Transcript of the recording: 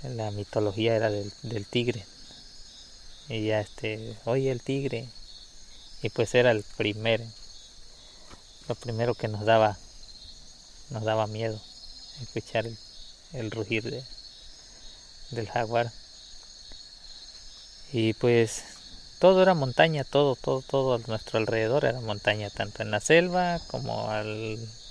la mitología era del tigre. Y ya oye el tigre. Y pues era lo primero que nos daba miedo, escuchar el rugir del jaguar. Y pues todo era montaña, todo a nuestro alrededor era montaña, tanto en la selva como